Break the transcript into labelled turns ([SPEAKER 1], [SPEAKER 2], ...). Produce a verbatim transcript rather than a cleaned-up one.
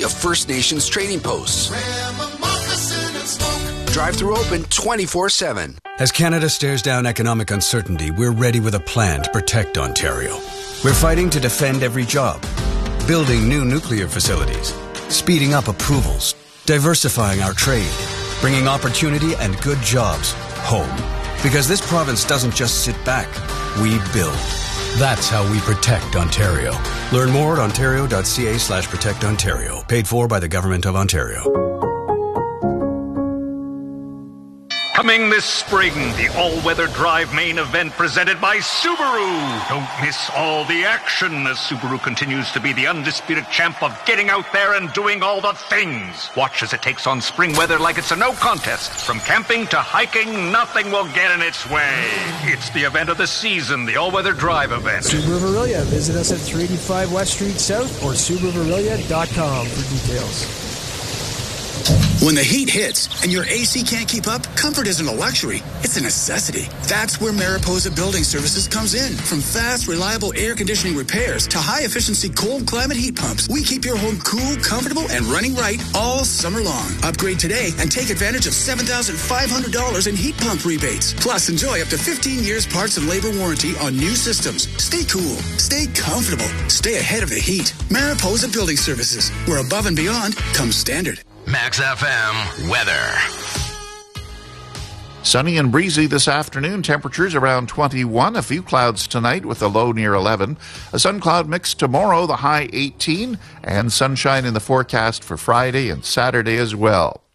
[SPEAKER 1] of First Nations trading posts. Drive-through open twenty-four seven.
[SPEAKER 2] As Canada stares down economic uncertainty, we're ready with a plan to protect Ontario. We're fighting to defend every job, building new nuclear facilities, speeding up approvals, diversifying our trade, bringing opportunity and good jobs home. Because this province doesn't just sit back, we build. That's how we protect Ontario. Learn more at ontario.ca slash protect Ontario. Paid for by the Government of Ontario.
[SPEAKER 3] Coming this spring, the all-weather drive main event presented by Subaru. Don't miss all the action as Subaru continues to be the undisputed champ of getting out there and doing all the things. Watch as it takes on spring weather like it's a no contest. From camping to hiking, nothing will get in its way. It's the event of the season, the all-weather drive event.
[SPEAKER 4] Subaru Verilia. Visit us at three eighty-five West Street South or Subaru Verilia dot com for details.
[SPEAKER 5] When the heat hits and your A C can't keep up, comfort isn't a luxury, it's a necessity. That's where Mariposa Building Services comes in. From fast, reliable air conditioning repairs to high-efficiency cold climate heat pumps, we keep your home cool, comfortable, and running right all summer long. Upgrade today and take advantage of seven thousand five hundred dollars in heat pump rebates. Plus, enjoy up to fifteen years parts and labor warranty on new systems. Stay cool, stay comfortable, stay ahead of the heat. Mariposa Building Services, where above and beyond comes standard.
[SPEAKER 6] Max F M weather.
[SPEAKER 7] Sunny and breezy this afternoon. Temperatures around twenty-one. A few clouds tonight with a low near eleven. A sun cloud mix tomorrow, the high eighteen. And sunshine in the forecast for Friday and Saturday as well.